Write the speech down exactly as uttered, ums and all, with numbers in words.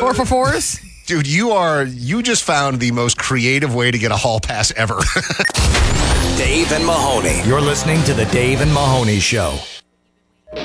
Four for fours? Dude, you are, you just found the most creative way to get a hall pass ever. Dave and Mahoney. You're listening to the Dave and Mahoney Show.